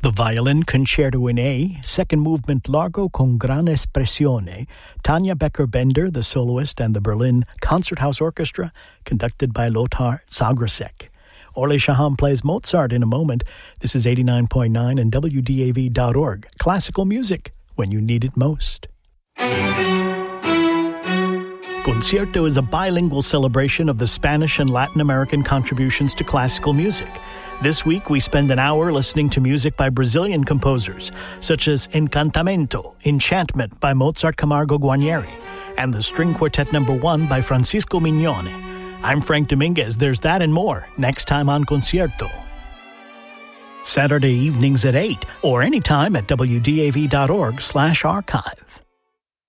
The Violin Concerto in A, second movement Largo con gran espressione, Tanja Becker-Bender, the soloist, and the Berlin Concerthouse Orchestra, conducted by Lothar Zagrasek. Orly Shaham plays Mozart in a moment. This is 89.9 and WDAV.org. Classical music when you need it most. Concierto is a bilingual celebration of the Spanish and Latin American contributions to classical music. This week, we spend an hour listening to music by Brazilian composers, such as Encantamento, Enchantment by Mozart Camargo Guarnieri, and the String Quartet No. 1 by Francisco Mignone. I'm Frank Dominguez. There's that and more next time on Concierto. Saturday evenings at 8 or anytime at WDAV.org/archive.